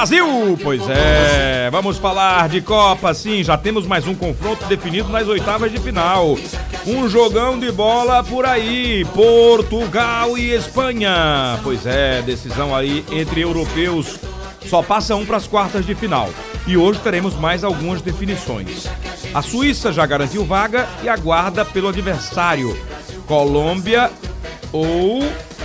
Brasil! Pois é, vamos falar de Copa, sim, já temos mais um confronto definido nas oitavas de final. Um jogão de bola por aí, Portugal e Espanha. Pois é, decisão aí entre europeus, só passa um para as quartas de final. E hoje teremos mais algumas definições. A Suíça já garantiu vaga e aguarda pelo adversário. Colômbia ou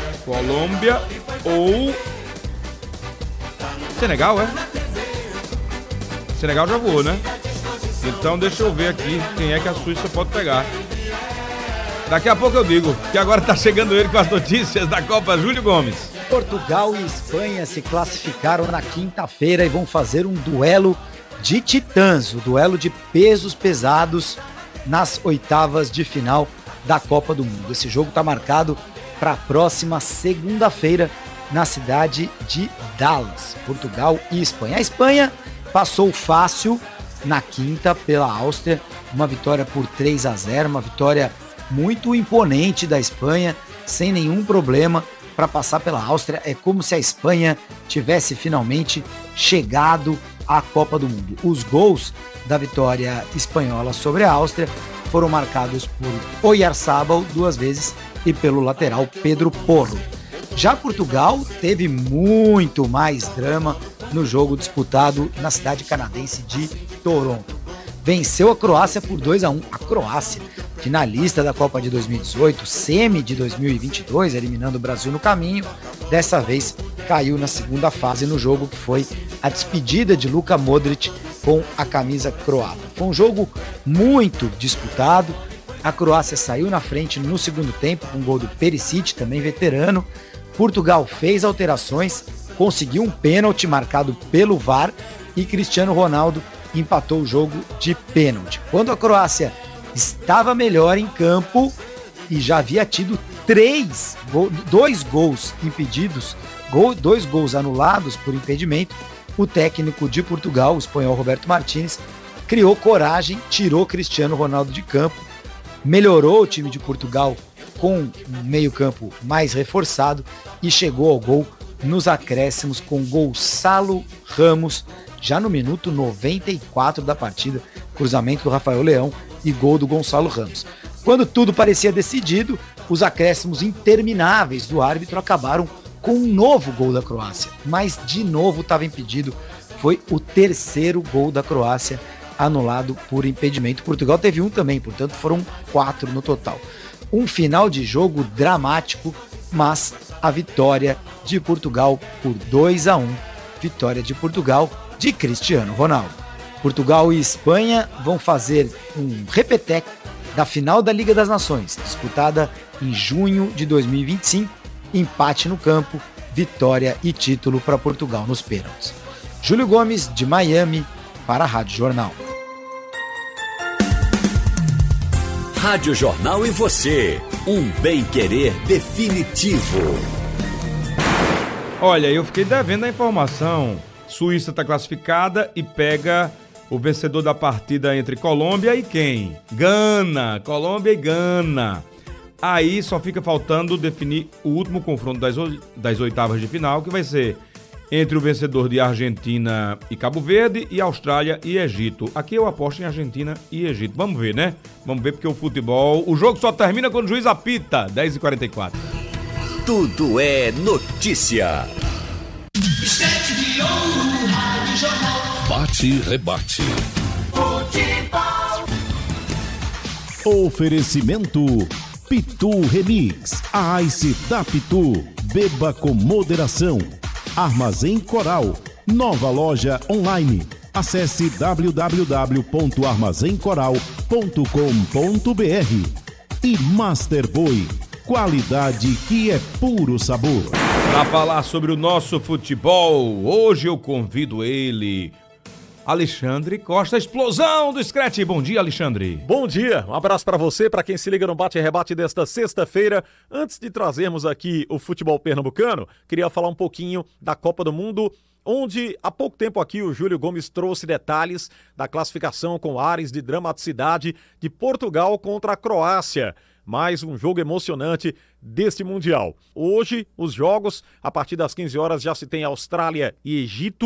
Senegal, é? Senegal já voou, né? Então deixa eu ver aqui quem é que a Suíça pode pegar. Daqui a pouco eu digo, que agora tá chegando ele com as notícias da Copa, Júlio Gomes. Portugal e Espanha se classificaram na quinta-feira e vão fazer um duelo de titãs, o duelo de pesos pesados nas oitavas de final da Copa do Mundo. Esse jogo tá marcado para a próxima segunda-feira na cidade de Dallas, Portugal e Espanha. A Espanha passou fácil na quinta pela Áustria, uma vitória por 3-0, uma vitória muito imponente da Espanha, sem nenhum problema para passar pela Áustria. É como se a Espanha tivesse finalmente chegado à Copa do Mundo. Os gols da vitória espanhola sobre a Áustria foram marcados por Oyarzabal 2 vezes e pelo lateral Pedro Porro. Já Portugal teve muito mais drama no jogo disputado na cidade canadense de Toronto. Venceu a Croácia por 2-1. A Croácia, finalista da Copa de 2018, semi de 2022, eliminando o Brasil no caminho, dessa vez caiu na segunda fase no jogo que foi a despedida de Luka Modric com a camisa croata. Foi um jogo muito disputado. A Croácia saiu na frente no segundo tempo com um gol do Perisic, também veterano. Portugal fez alterações, conseguiu um pênalti marcado pelo VAR e Cristiano Ronaldo empatou o jogo de pênalti. Quando a Croácia estava melhor em campo e já havia tido 2 gols impedidos, 2 gols anulados por impedimento, o técnico de Portugal, o espanhol Roberto Martínez, criou coragem, tirou Cristiano Ronaldo de campo, melhorou o time de Portugal com um meio-campo mais reforçado e chegou ao gol nos acréscimos com Gonçalo Ramos, já no minuto 94 da partida, cruzamento do Rafael Leão e gol do Gonçalo Ramos. Quando tudo parecia decidido, os acréscimos intermináveis do árbitro acabaram com um novo gol da Croácia, mas de novo estava impedido. Foi o terceiro gol da Croácia anulado por impedimento. Portugal teve um também, portanto foram 4 no total. Um final de jogo dramático, mas a vitória de Portugal por 2-1. Vitória de Portugal de Cristiano Ronaldo. Portugal e Espanha vão fazer um repeteco da final da Liga das Nações, disputada em junho de 2025. Empate no campo, vitória e título para Portugal nos pênaltis. Júlio Gomes, de Miami, para a Rádio Jornal. Rádio Jornal e você, um bem-querer definitivo. Olha, eu fiquei devendo a informação. Suíça está classificada e pega o vencedor da partida entre Colômbia e quem? Gana, Colômbia e Gana. Aí só fica faltando definir o último confronto das oitavas de final, que vai ser entre o vencedor de Argentina e Cabo Verde e Austrália e Egito. Aqui eu aposto em Argentina e Egito. Vamos ver, né? Vamos ver porque o futebol... O jogo só termina quando o juiz apita. 10h44. Tudo é notícia. Bate e rebate. Oferecimento Pitu Remix. A Ice da Pitu. Beba com moderação. Armazém Coral, nova loja online. Acesse www.armazencoral.com.br. E Master Boy, qualidade que é puro sabor. Para falar sobre o nosso futebol, hoje eu convido ele, Alexandre Costa, explosão do Scratch. Bom dia, Alexandre. Bom dia, um abraço para você, para quem se liga no Bate e Rebate desta sexta-feira. Antes de trazermos aqui o futebol pernambucano, queria falar um pouquinho da Copa do Mundo, onde há pouco tempo aqui o Júlio Gomes trouxe detalhes da classificação com ares de dramaticidade de Portugal contra a Croácia. Mais um jogo emocionante deste Mundial. Hoje, os jogos, a partir das 15 horas, já se tem Austrália e Egito.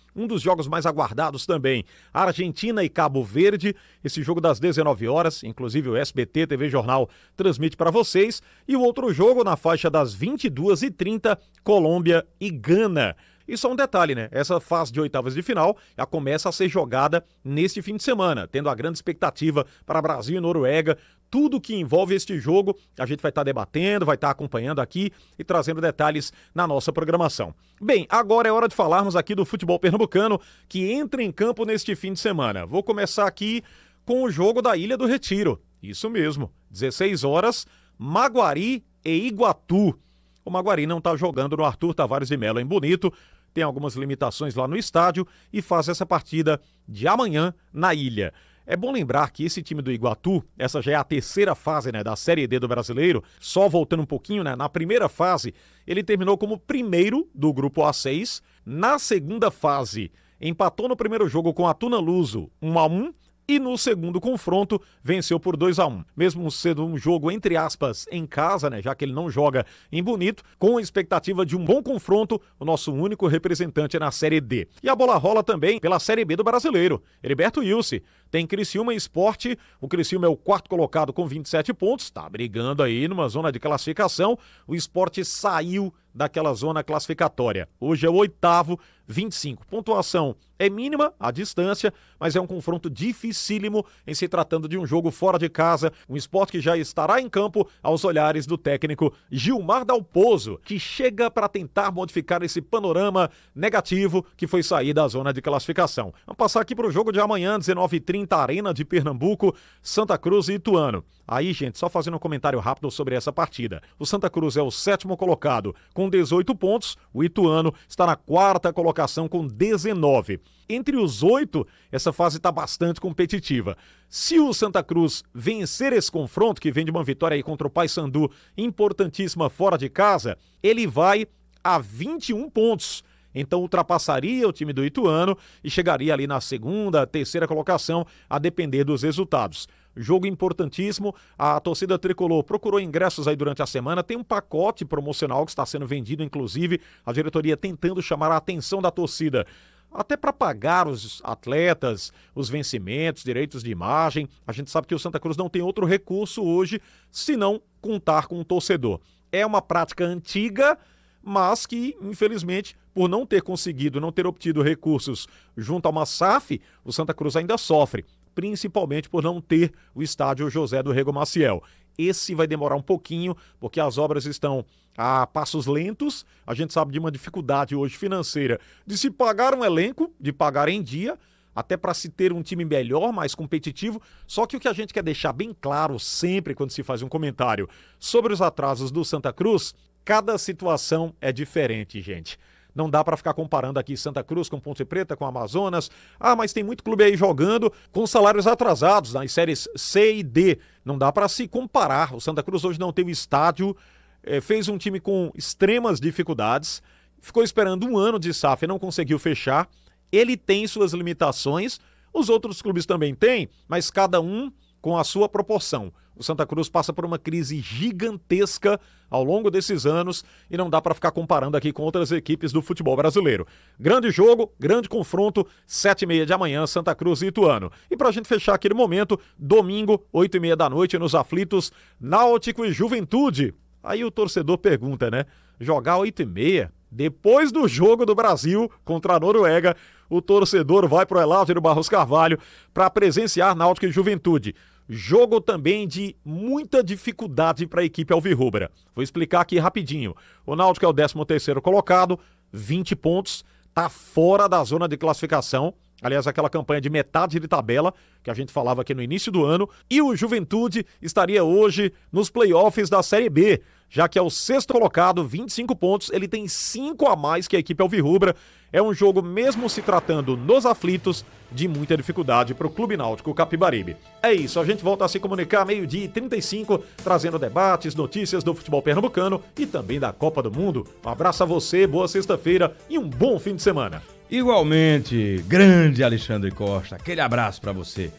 um dos jogos mais aguardados também. Argentina e Cabo Verde, esse jogo das 19 horas, inclusive o SBT TV Jornal transmite para vocês. E o outro jogo na faixa das 22h30, Colômbia e Gana. E só um detalhe, né? Essa fase de oitavas de final já começa a ser jogada neste fim de semana, tendo a grande expectativa para Brasil e Noruega. Tudo que envolve este jogo, a gente vai estar debatendo, vai estar acompanhando aqui e trazendo detalhes na nossa programação. Bem, agora é hora de falarmos aqui do futebol pernambucano, que entra em campo neste fim de semana. Vou começar aqui com o jogo da Ilha do Retiro. Isso mesmo, 16 horas, Maguari e Iguatu. O Maguari não está jogando no Arthur Tavares de Melo em Bonito, tem algumas limitações lá no estádio e faz essa partida de amanhã na Ilha. É bom lembrar que esse time do Iguatu, essa já é a terceira fase, né, da Série D do Brasileiro, só voltando um pouquinho, né, na primeira fase, ele terminou como primeiro do grupo A6, na segunda fase, empatou no primeiro jogo com a Tuna Luso 1-1, e no segundo confronto venceu por 2-1. Mesmo sendo um jogo, entre aspas, em casa, né, já que ele não joga em Bonito, com a expectativa de um bom confronto, o nosso único representante na Série D. E a bola rola também pela Série B do Brasileiro. Heriberto Ilse tem Criciúma e Sport, o Criciúma é o quarto colocado com 27 pontos, está brigando aí numa zona de classificação, o Sport saiu daquela zona classificatória. Hoje é o oitavo, 25. Pontuação é mínima, a distância, mas é um confronto dificílimo em se tratando de um jogo fora de casa, um Sport que já estará em campo aos olhares do técnico Gilmar Dalpozo, que chega para tentar modificar esse panorama negativo que foi sair da zona de classificação. Vamos passar aqui para o jogo de amanhã, 19h30, Arena de Pernambuco, Santa Cruz e Ituano. Aí, gente, só fazendo um comentário rápido sobre essa partida. O Santa Cruz é o sétimo colocado com 18 pontos, o Ituano está na quarta colocação com 19. Entre os 8, essa fase está bastante competitiva. Se o Santa Cruz vencer esse confronto, que vem de uma vitória aí contra o Paysandu, importantíssima fora de casa, ele vai a 21 pontos. Então ultrapassaria o time do Ituano e chegaria ali na segunda, terceira colocação, a depender dos resultados. Jogo importantíssimo, a torcida tricolor procurou ingressos aí durante a semana, tem um pacote promocional que está sendo vendido, inclusive a diretoria tentando chamar a atenção da torcida, até para pagar os atletas, os vencimentos, direitos de imagem. A gente sabe que o Santa Cruz não tem outro recurso hoje, senão contar com um torcedor. É uma prática antiga, mas que, infelizmente, por não ter conseguido, não ter obtido recursos junto a uma SAF, o Santa Cruz ainda sofre, principalmente por não ter o estádio José do Rego Maciel. Esse vai demorar um pouquinho, porque as obras estão a passos lentos. A gente sabe de uma dificuldade hoje financeira de se pagar um elenco, de pagar em dia, até para se ter um time melhor, mais competitivo. Só que o que a gente quer deixar bem claro sempre quando se faz um comentário sobre os atrasos do Santa Cruz, cada situação é diferente, gente. Não dá para ficar comparando aqui Santa Cruz com Ponte Preta, com Amazonas. Ah, mas tem muito clube aí jogando com salários atrasados nas séries C e D. Não dá para se comparar. O Santa Cruz hoje não tem o estádio, fez um time com extremas dificuldades, ficou esperando um ano de SAF e não conseguiu fechar. Ele tem suas limitações, os outros clubes também têm, mas cada um com a sua proporção. O Santa Cruz passa por uma crise gigantesca ao longo desses anos e não dá para ficar comparando aqui com outras equipes do futebol brasileiro. Grande jogo, grande confronto, 7h30 da manhã, Santa Cruz e Ituano. E para a gente fechar aquele momento, domingo, 8h30 da noite, nos aflitos, Náutico e Juventude. Aí o torcedor pergunta, né? Jogar 8h30? Depois do jogo do Brasil contra a Noruega, o torcedor vai para o Eleutério Barros Carvalho para presenciar Náutico e Juventude. Jogo também de muita dificuldade para a equipe alvirrubra. Vou explicar aqui rapidinho. O Náutico é o 13º colocado, 20 pontos, está fora da zona de classificação. Aliás, aquela campanha de metade de tabela que a gente falava aqui no início do ano. E o Juventude estaria hoje nos playoffs da Série B, já que é o 6º colocado, 25 pontos, ele tem 5 a mais que a equipe alvirrubra. É um jogo, mesmo se tratando nos aflitos, de muita dificuldade para o Clube Náutico Capibaribe. É isso, a gente volta a se comunicar 12h35, trazendo debates, notícias do futebol pernambucano e também da Copa do Mundo. Um abraço a você, boa sexta-feira e um bom fim de semana. Igualmente, grande Alexandre Costa, aquele abraço para você.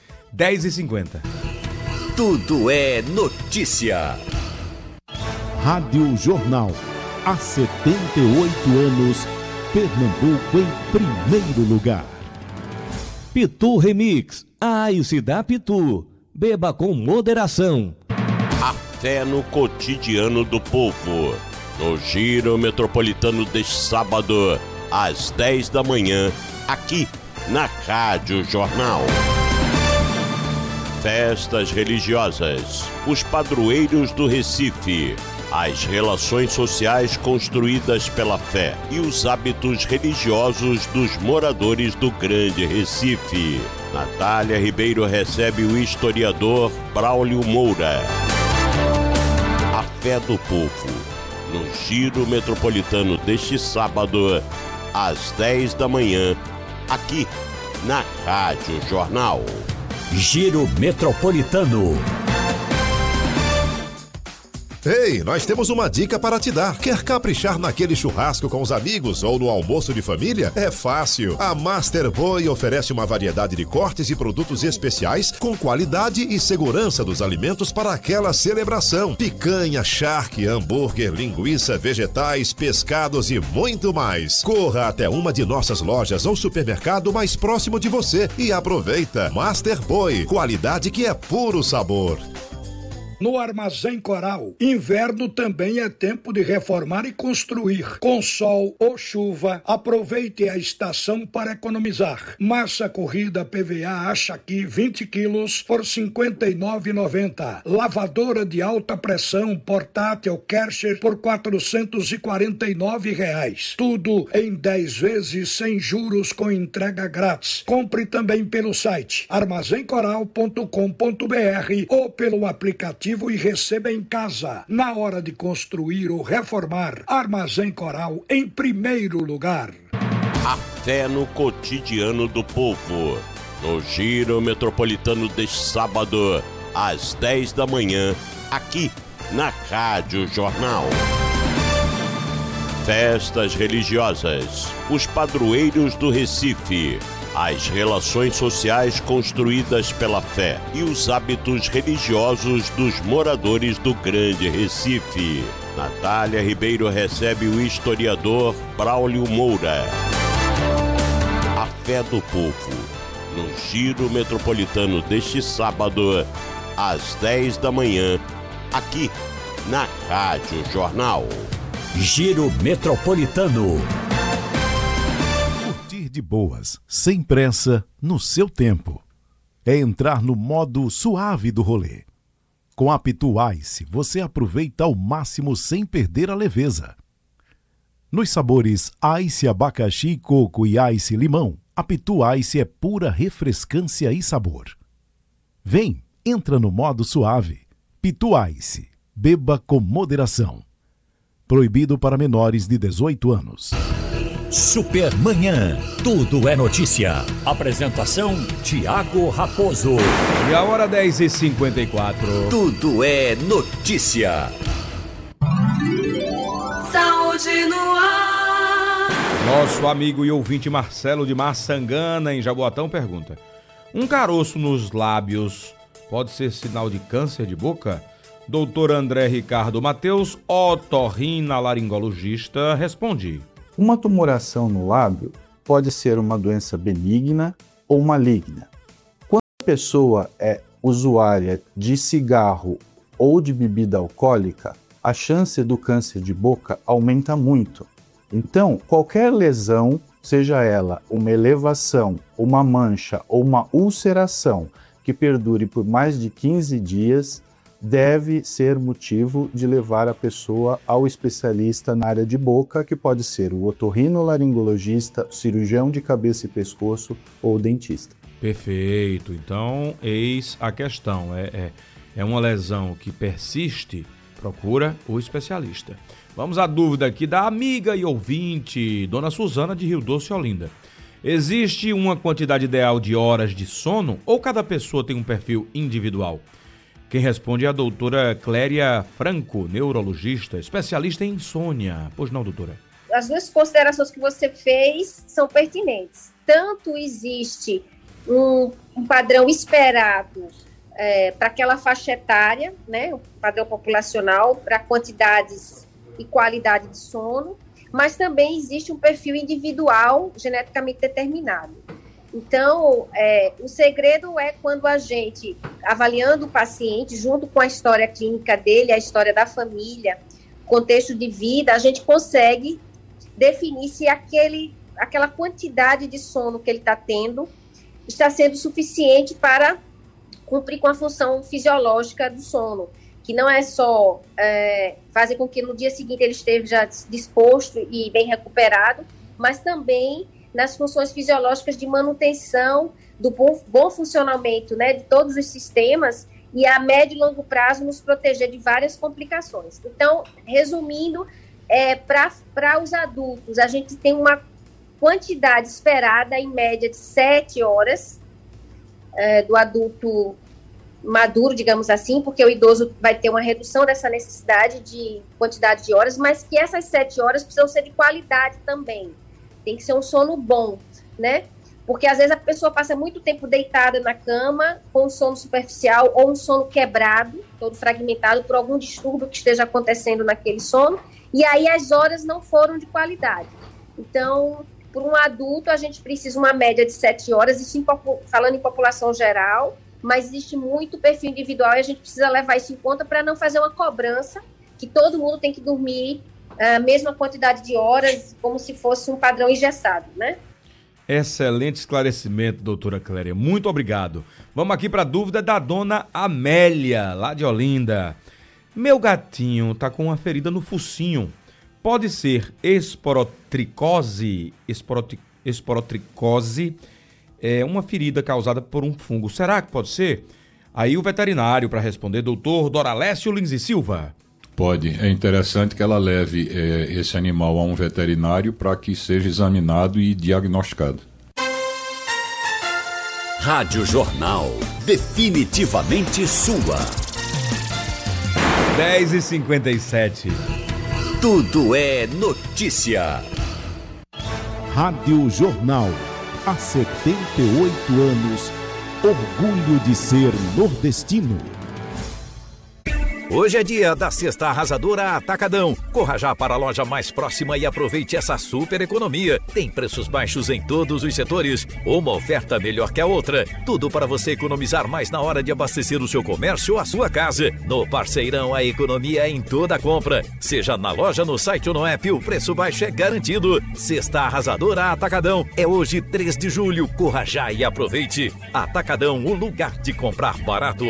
10h50. Tudo é notícia. Rádio Jornal, há 78 anos Pernambuco em primeiro lugar. Pitu Remix, a Ice da Pitu. Beba com moderação. A fé no cotidiano do povo. No Giro Metropolitano deste sábado, às 10 da manhã, aqui na Rádio Jornal. Festas religiosas, os padroeiros do Recife, as relações sociais construídas pela fé e os hábitos religiosos dos moradores do Grande Recife. Natália Ribeiro recebe o historiador Braulio Moura. A fé do povo, no Giro Metropolitano deste sábado, às 10 da manhã, aqui na Rádio Jornal. Giro Metropolitano. Ei, nós temos uma dica para te dar. Quer caprichar naquele churrasco com os amigos ou no almoço de família? É fácil. A Master Boy oferece uma variedade de cortes e produtos especiais com qualidade e segurança dos alimentos para aquela celebração. Picanha, charque, hambúrguer, linguiça, vegetais, pescados e muito mais. Corra até uma de nossas lojas ou supermercado mais próximo de você e aproveita. Master Boy, qualidade que é puro sabor. No Armazém Coral, inverno também é tempo de reformar e construir. Com sol ou chuva, aproveite a estação para economizar. Massa corrida PVA Achaqui 20 quilos por R$ 59,90. Lavadora de alta pressão portátil Kärcher por R$ 449. Tudo em 10 vezes sem juros com entrega grátis. Compre também pelo site armazencoral.com.br ou pelo aplicativo e receba em casa. Na hora de construir ou reformar, Armazém Coral em primeiro lugar. A fé no cotidiano do povo. No Giro Metropolitano deste sábado, às 10 da manhã, aqui na Rádio Jornal. Festas religiosas, os padroeiros do Recife, as relações sociais construídas pela fé e os hábitos religiosos dos moradores do Grande Recife. Natália Ribeiro recebe o historiador Braulio Moura. A fé do povo, no Giro Metropolitano deste sábado, às 10 da manhã, aqui na Rádio Jornal. Giro Metropolitano. De boas, sem pressa, no seu tempo. É entrar no modo suave do rolê. Com a Pitu Ice, você aproveita ao máximo sem perder a leveza. Nos sabores Ice abacaxi, coco e Ice limão, a Pitu Ice é pura refrescância e sabor. Vem, entra no modo suave. Pitu Ice, beba com moderação. Proibido para menores de 18 anos. Supermanhã, tudo é notícia. Apresentação, Tiago Raposo. E a hora 10h54. Tudo é notícia. Saúde no ar. Nosso amigo e ouvinte Marcelo de Maçangana, em Jaboatão, pergunta: um caroço nos lábios pode ser sinal de câncer de boca? Doutor André Ricardo Mateus, otorrinolaringologista, responde: uma tumoração no lábio pode ser uma doença benigna ou maligna. Quando a pessoa é usuária de cigarro ou de bebida alcoólica, a chance do câncer de boca aumenta muito. Então, qualquer lesão, seja ela uma elevação, uma mancha ou uma ulceração que perdure por mais de 15 dias, deve ser motivo de levar a pessoa ao especialista na área de boca, que pode ser o otorrinolaringologista, cirurgião de cabeça e pescoço ou dentista. Perfeito. Então, eis a questão. É uma lesão que persiste, procura o especialista. Vamos à dúvida aqui da amiga e ouvinte, Dona Suzana de Rio Doce, Olinda. Existe uma quantidade ideal de horas de sono ou cada pessoa tem um perfil individual? Quem responde é a doutora Cléria Franco, neurologista, especialista em insônia. Pois não, doutora? As duas considerações que você fez são pertinentes. Tanto existe um padrão esperado para aquela faixa etária, né, um padrão populacional, para quantidades e qualidade de sono, mas também existe um perfil individual geneticamente determinado. Então, o segredo é quando a gente, avaliando o paciente, junto com a história clínica dele, a história da família, contexto de vida, a gente consegue definir se aquela quantidade de sono que ele está tendo está sendo suficiente para cumprir com a função fisiológica do sono, que não é só fazer com que no dia seguinte ele esteja disposto e bem recuperado, mas também nas funções fisiológicas de manutenção do bom funcionamento, né, de todos os sistemas e a médio e longo prazo nos proteger de várias complicações. Então, resumindo, para os adultos, a gente tem uma quantidade esperada, em média, de 7 horas do adulto maduro, digamos assim, porque o idoso vai ter uma redução dessa necessidade de quantidade de horas, mas que essas 7 horas precisam ser de qualidade também. Tem que ser um sono bom, né? Porque às vezes a pessoa passa muito tempo deitada na cama com um sono superficial ou um sono quebrado, todo fragmentado por algum distúrbio que esteja acontecendo naquele sono, e aí as horas não foram de qualidade. Então, por um adulto, a gente precisa uma média de 7 horas, isso falando em população geral, mas existe muito perfil individual e a gente precisa levar isso em conta para não fazer uma cobrança que todo mundo tem que dormir a mesma quantidade de horas, como se fosse um padrão engessado, né? Excelente esclarecimento, doutora Cléria. Muito obrigado. Vamos aqui para a dúvida da dona Amélia, lá de Olinda. Meu gatinho tá com uma ferida no focinho. Pode ser esporotricose? Esporotricose é uma ferida causada por um fungo. Será que pode ser? Aí o veterinário para responder, doutor Doralécio Lins e Silva. Pode. É interessante que ela leve esse animal a um veterinário para que seja examinado e diagnosticado. Rádio Jornal. Definitivamente sua. 10h57. Tudo é notícia. Rádio Jornal. Há 78 anos. Orgulho de ser nordestino. Hoje é dia da Cesta Arrasadora Atacadão. Corra já para a loja mais próxima e aproveite essa super economia. Tem preços baixos em todos os setores. Uma oferta melhor que a outra. Tudo para você economizar mais na hora de abastecer o seu comércio ou a sua casa. No Parceirão, a economia é em toda a compra. Seja na loja, no site ou no app, o preço baixo é garantido. Cesta Arrasadora Atacadão. É hoje, 3 de julho. Corra já e aproveite. Atacadão, o lugar de comprar barato.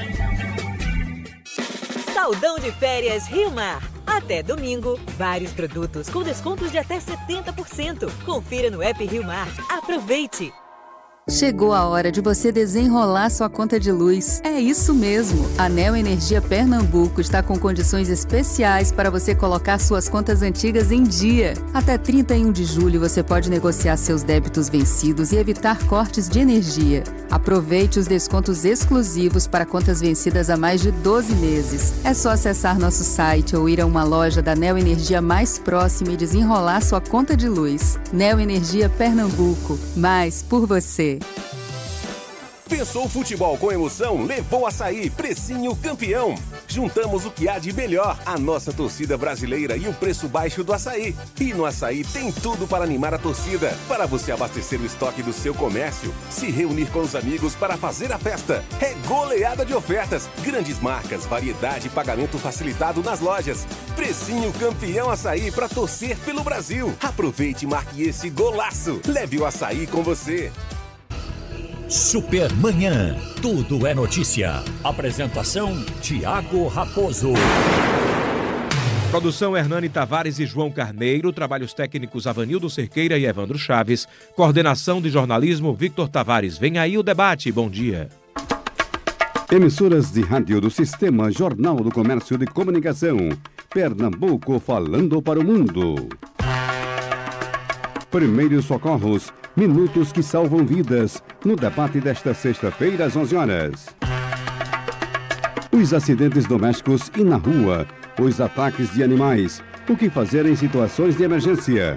Saldão de férias Rio Mar. Até domingo, vários produtos com descontos de até 70%. Confira no app Rio Mar. Aproveite! Chegou a hora de você desenrolar sua conta de luz. É isso mesmo! A Neo Energia Pernambuco está com condições especiais para você colocar suas contas antigas em dia. Até 31 de julho você pode negociar seus débitos vencidos e evitar cortes de energia. Aproveite os descontos exclusivos para contas vencidas há mais de 12 meses. É só acessar nosso site ou ir a uma loja da Neo Energia mais próxima e desenrolar sua conta de luz. Neo Energia Pernambuco. Mais por você. Pensou futebol com emoção? Levou Açaí, precinho campeão. Juntamos o que há de melhor, a nossa torcida brasileira e o preço baixo do açaí. E no Açaí tem tudo para animar a torcida, para você abastecer o estoque do seu comércio, se reunir com os amigos para fazer a festa. É goleada de ofertas, grandes marcas, variedade e pagamento facilitado nas lojas. Precinho campeão Açaí para torcer pelo Brasil. Aproveite e marque esse golaço. Leve o Açaí com você. Supermanhã. Tudo é notícia. Apresentação: Tiago Raposo. Produção: Hernani Tavares e João Carneiro. Trabalhos técnicos: Avanildo Cerqueira e Evandro Chaves. Coordenação de jornalismo: Victor Tavares. Vem aí o debate. Bom dia. Emissoras de rádio do Sistema Jornal do Comércio de Comunicação. Pernambuco falando para o mundo. Primeiros socorros. Minutos que salvam vidas. No debate desta sexta-feira, às 11 horas. Os acidentes domésticos e na rua. Os ataques de animais. O que fazer em situações de emergência.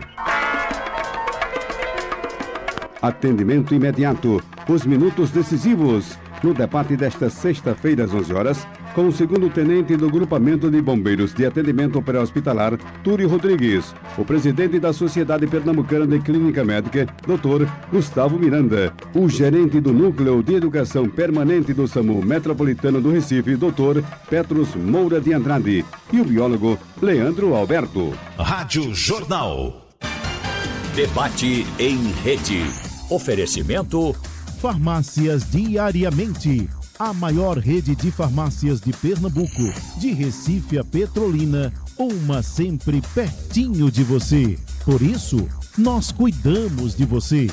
Atendimento imediato. Os minutos decisivos. No debate desta sexta-feira, às 11 horas, com o segundo-tenente do Grupamento de Bombeiros de Atendimento Pré-Hospitalar, Túlio Rodrigues, o presidente da Sociedade Pernambucana de Clínica Médica, Dr. Gustavo Miranda, o gerente do Núcleo de Educação Permanente do SAMU Metropolitano do Recife, Dr. Petros Moura de Andrade, e o biólogo Leandro Alberto. Rádio Jornal. Debate em rede. Oferecimento Farmácias Diariamente, a maior rede de farmácias de Pernambuco, de Recife a Petrolina, uma sempre pertinho de você. Por isso, nós cuidamos de você.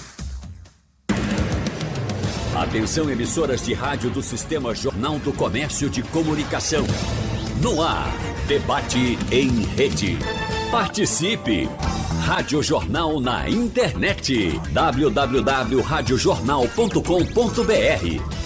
Atenção, emissoras de rádio do Sistema Jornal do Comércio de Comunicação. No ar, debate em rede. Participe! Rádio Jornal na internet. www.radiojornal.com.br.